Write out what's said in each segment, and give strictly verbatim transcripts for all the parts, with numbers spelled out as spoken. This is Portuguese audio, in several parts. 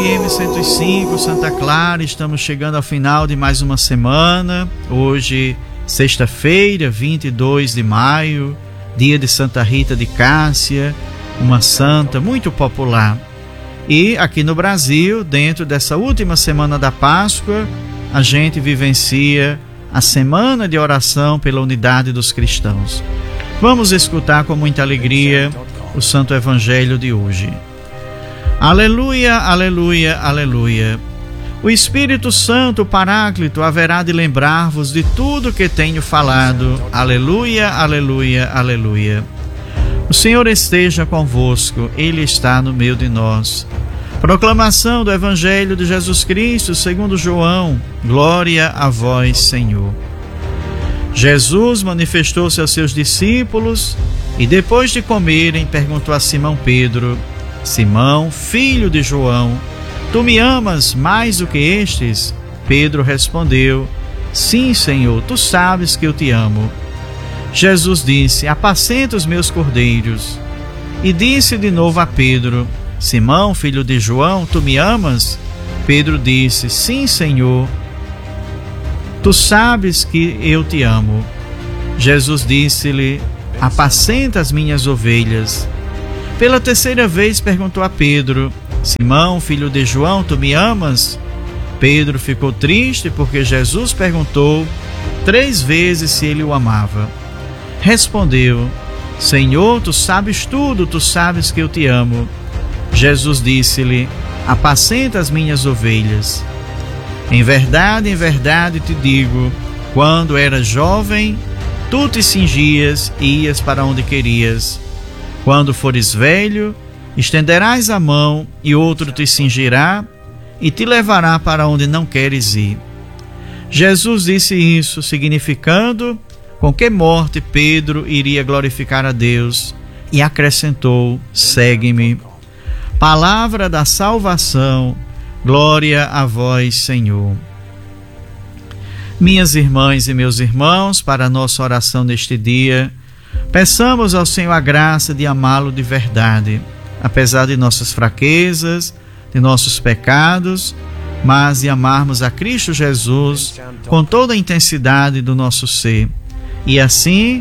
M cento e cinco, Santa Clara, estamos chegando ao final de mais uma semana. Hoje, sexta-feira, vinte e dois de maio, dia de Santa Rita de Cássia, uma santa muito popular. E aqui no Brasil, dentro dessa última semana da Páscoa, a gente vivencia a semana de oração pela unidade dos cristãos. Vamos escutar com muita alegria o Santo Evangelho de hoje. Aleluia, aleluia, aleluia. O Espírito Santo, o Paráclito, haverá de lembrar-vos de tudo que tenho falado. Aleluia, aleluia, aleluia. O Senhor esteja convosco, Ele está no meio de nós. Proclamação do Evangelho de Jesus Cristo segundo João. Glória a vós, Senhor. Jesus manifestou-se aos seus discípulos e, depois de comerem, perguntou a Simão Pedro: Simão, filho de João, tu me amas mais do que estes? Pedro respondeu: Sim, Senhor, tu sabes que eu te amo. Jesus disse: Apacenta os meus cordeiros. E disse de novo a Pedro: Simão, filho de João, tu me amas? Pedro disse: Sim, Senhor, tu sabes que eu te amo. Jesus disse-lhe: Apacenta as minhas ovelhas. Pela terceira vez perguntou a Pedro: Simão, filho de João, tu me amas? Pedro ficou triste porque Jesus perguntou três vezes se ele o amava. Respondeu: Senhor, tu sabes tudo, tu sabes que eu te amo. Jesus disse-lhe: Apacenta as minhas ovelhas. Em verdade, em verdade te digo, quando eras jovem, tu te cingias e ias para onde querias. Quando fores velho, estenderás a mão e outro te cingirá e te levará para onde não queres ir. Jesus disse isso, significando com que morte Pedro iria glorificar a Deus, e acrescentou: Segue-me. Palavra da salvação, glória a vós, Senhor. Minhas irmãs e meus irmãos, para a nossa oração neste dia, peçamos ao Senhor a graça de amá-lo de verdade, apesar de nossas fraquezas, de nossos pecados, mas de amarmos a Cristo Jesus com toda a intensidade do nosso ser, e assim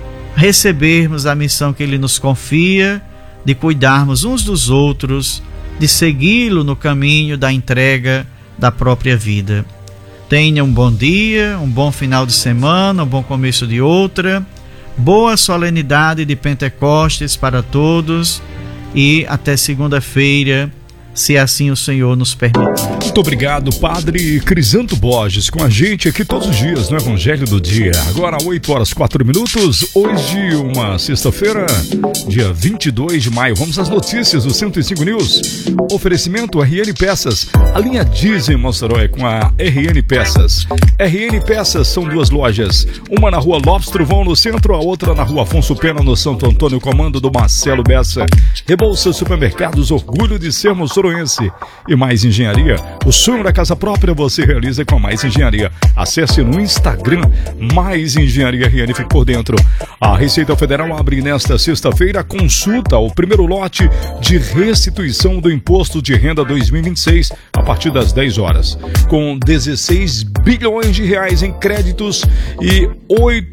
recebermos a missão que Ele nos confia, de cuidarmos uns dos outros, de segui-lo no caminho da entrega da própria vida. Tenha um bom dia, um bom final de semana, um bom começo de outra, boa solenidade de Pentecostes para todos e até segunda-feira, se assim o Senhor nos permitir. Muito obrigado, Padre Crisanto Borges, com a gente aqui todos os dias no Evangelho do Dia. Agora, oito horas e quatro minutos, hoje uma sexta-feira, dia vinte e dois de maio. Vamos às notícias do cento e cinco News. Oferecimento R N Peças, a linha Diesel em Mossoró é com a R N Peças. R N Peças são duas lojas, uma na rua Lopes Truvão, no centro, a outra na rua Afonso Pena, no Santo Antônio, comando do Marcelo Bessa. Rebouça Supermercados, orgulho de ser moçoroense. E Mais Engenharia, o sonho da casa própria você realiza com a Mais Engenharia. Acesse no Instagram Mais Engenharia R N, fique por dentro. A Receita Federal abre nesta sexta-feira a consulta ao primeiro lote de restituição do Imposto de Renda dois mil e vinte e seis a partir das dez horas, com dezesseis bilhões de reais em créditos e oito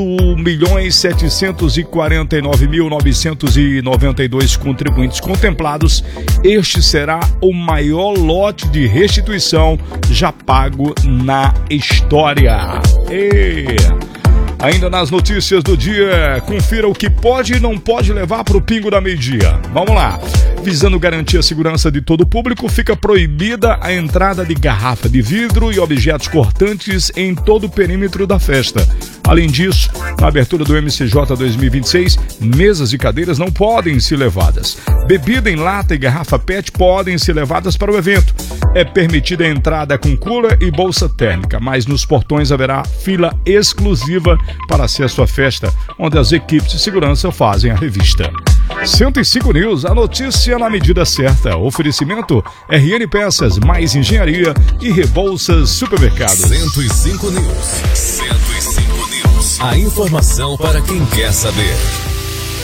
milhões setecentos e quarenta e nove mil novecentos e noventa e dois contribuintes contemplados. Este será o maior lote de restituição já pago na história. E... ainda nas notícias do dia, confira o que pode e não pode levar para o pingo da meio-dia. Vamos lá. Visando garantir a segurança de todo o público, fica proibida a entrada de garrafa de vidro e objetos cortantes em todo o perímetro da festa. Além disso, na abertura do M C J dois mil e vinte e seis, mesas e cadeiras não podem ser levadas. Bebida em lata e garrafa P E T podem ser levadas para o evento. É permitida a entrada com cooler e bolsa térmica, mas nos portões haverá fila exclusiva para acesso à festa, onde as equipes de segurança fazem a revista. cento e cinco News, a notícia na medida certa. Oferecimento R N Peças, Mais Engenharia e Rebouças Supermercados. cento e cinco News. cento e cinco News. A informação para quem quer saber.